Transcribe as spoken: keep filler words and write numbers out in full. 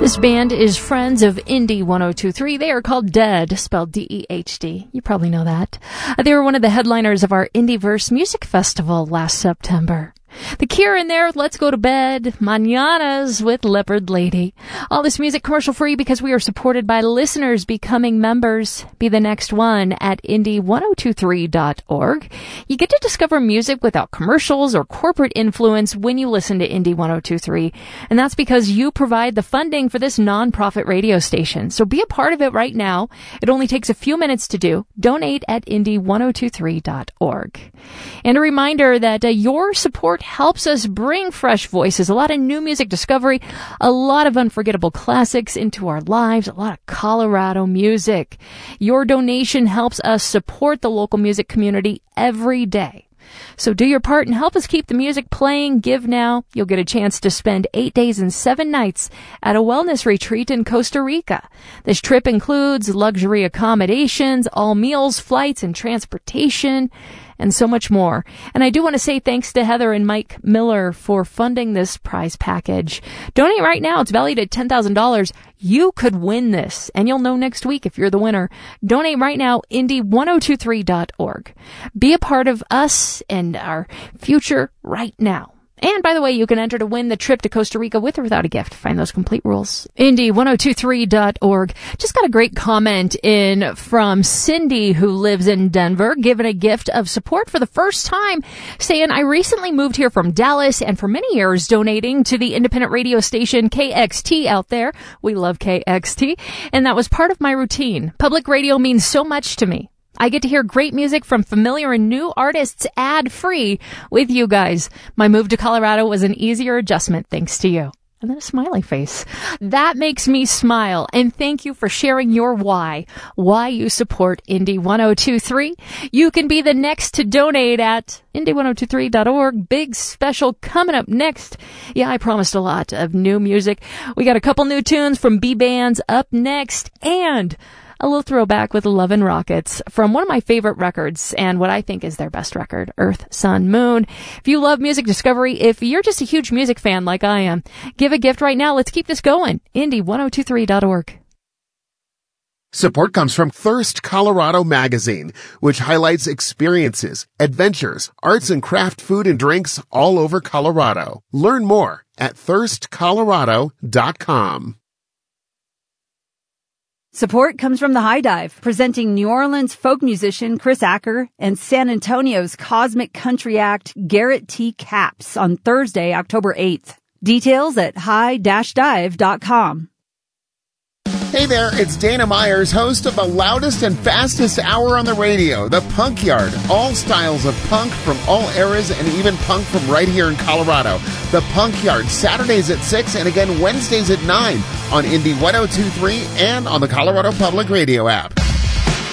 This band is friends of Indie one oh two point three. They are called Dead, spelled D E H D. You probably know that. They were one of the headliners of our Indieverse Music Festival last September. The Cure in there, Let's Go to Bed, Mañanas with Leopard Lady. All this music commercial free because we are supported by listeners becoming members. Be the next one at indie one oh two three dot org. You get to discover music without commercials or corporate influence when you listen to Indie one oh two point three. And that's because you provide the funding for this non-profit radio station. So be a part of it right now. It only takes a few minutes to do. Donate at indie one oh two three dot org. And a reminder that uh, your support helps us bring fresh voices, a lot of new music discovery, a lot of unforgettable classics into our lives, a lot of Colorado music. Your donation helps us support the local music community every day. So do your part and help us keep the music playing. Give now. You'll get a chance to spend eight days and seven nights at a wellness retreat in Costa Rica. This trip includes luxury accommodations, all meals, flights, and transportation, and so much more. And I do want to say thanks to Heather and Mike Miller for funding this prize package. Donate right now. It's valued at ten thousand dollars. You could win this, and you'll know next week if you're the winner. Donate right now, indie one oh two three dot org. Be a part of us and our future right now. And by the way, you can enter to win the trip to Costa Rica with or without a gift. Find those complete rules. indie one oh two three dot org. Just got a great comment in from Cindy, who lives in Denver, giving a gift of support for the first time, saying, I recently moved here from Dallas and for many years donating to the independent radio station K X T out there. We love K X T. And that was part of my routine. Public radio means so much to me. I get to hear great music from familiar and new artists ad-free with you guys. My move to Colorado was an easier adjustment thanks to you. And then a smiley face. That makes me smile. And thank you for sharing your why. Why you support Indie one oh two three. You can be the next to donate at indie one oh two three dot org. Big special coming up next. Yeah, I promised a lot of new music. We got a couple new tunes from B-Bands up next. And a little throwback with Love and Rockets from one of my favorite records and what I think is their best record, Earth, Sun, Moon. If you love music discovery, if you're just a huge music fan like I am, give a gift right now. Let's keep this going. indie one oh two three dot org. Support comes from Thirst Colorado Magazine, which highlights experiences, adventures, arts and craft food and drinks all over Colorado. Learn more at thirst colorado dot com. Support comes from The High Dive, presenting New Orleans folk musician Chris Acker and San Antonio's cosmic country act Garrett T. Capps on Thursday, October eighth. Details at high dash dive dot com. Hey there, it's Dana Myers, host of the loudest and fastest hour on the radio, The Punk Yard. All styles of punk from all eras and even punk from right here in Colorado. The Punk Yard, Saturdays at six and again Wednesdays at nine on Indie one oh two three and on the Colorado Public Radio app.